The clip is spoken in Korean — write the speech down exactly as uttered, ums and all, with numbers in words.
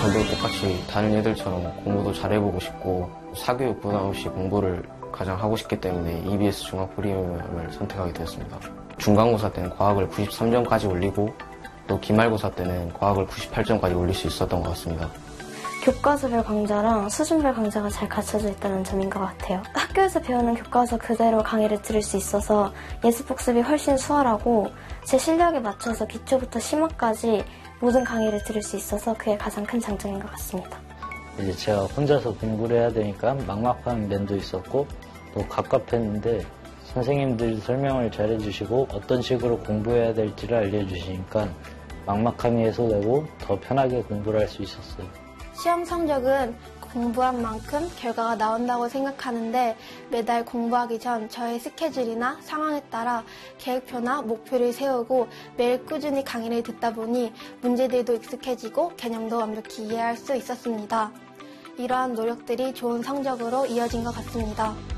저도 똑같이 다른 애들처럼 공부도 잘해보고 싶고 사교육 부담 없이 공부를 가장 하고 싶기 때문에 이비에스 종합 프리미엄을 선택하게 되었습니다. 중간고사 때는 과학을 구십삼 점까지 올리고 또 기말고사 때는 과학을 구십팔 점까지 올릴 수 있었던 것 같습니다. 교과서별 강좌랑 수준별 강좌가 잘 갖춰져 있다는 점인 것 같아요. 학교에서 배우는 교과서 그대로 강의를 들을 수 있어서 예습복습이 훨씬 수월하고 제 실력에 맞춰서 기초부터 심화까지 모든 강의를 들을 수 있어서 그게 가장 큰 장점인 것 같습니다. 이제 제가 혼자서 공부를 해야 되니까 막막한 면도 있었고 또 갑갑했는데 선생님들이 설명을 잘 해주시고 어떤 식으로 공부해야 될지를 알려주시니까 막막함이 해소되고 더 편하게 공부를 할 수 있었어요. 시험 성적은 공부한 만큼 결과가 나온다고 생각하는데 매달 공부하기 전 저의 스케줄이나 상황에 따라 계획표나 목표를 세우고 매일 꾸준히 강의를 듣다 보니 문제들도 익숙해지고 개념도 완벽히 이해할 수 있었습니다. 이러한 노력들이 좋은 성적으로 이어진 것 같습니다.